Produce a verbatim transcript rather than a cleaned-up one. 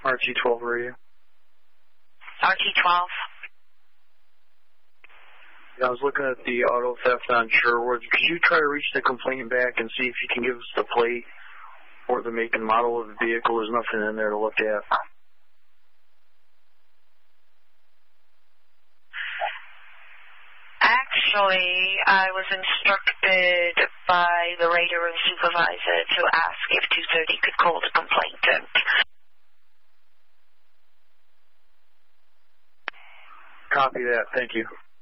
R T twelve radio. R T twelve. I was looking at the auto theft on Sherwood. Could you try to reach the complainant back and see if you can give us the plate or the make and model of the vehicle? There's nothing in there to look at. Actually, I was instructed by the radio room supervisor to ask if two thirty could call the complainant. Copy that. Thank you.